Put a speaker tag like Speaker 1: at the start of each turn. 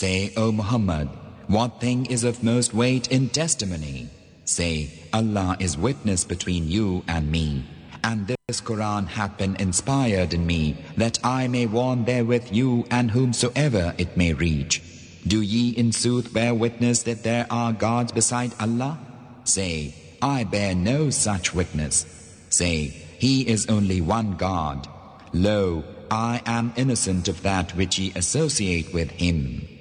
Speaker 1: Say, O Muhammad, what thing is of most weight in testimony? Say, Allah is witness between you and me, and this Quran hath been inspired in me, that I may warn therewith you and whomsoever it may reach. Do ye in sooth bear witness that there are gods beside Allah? Say, I bear no such witness. Say, He is only one God. Lo, I am innocent of that which ye associate with Him.